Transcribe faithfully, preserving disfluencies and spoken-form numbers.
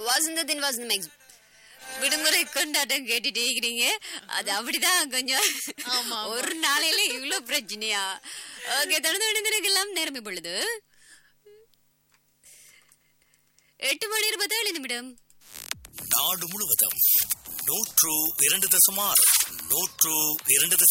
வசந்தத்தின் வசந்தம் எக்ஸ் விடுமுறை கொண்டாட்டம் கேட்டுட்டே இருக்கிறீங்க. அது அப்படிதான் கொஞ்சம் ஒரு நாளையில இவ்வளவு பிரச்சனையா? ஓகே, தொடர்ந்து விடுந்திருக்கலாம். நேரம் இப்பொழுது எட்டு மணி இருபத்தேழு நிமிடம். நாடு முழுவதும் நூற்று இரண்டு தசம் ஆறு நூற்று இரண்டு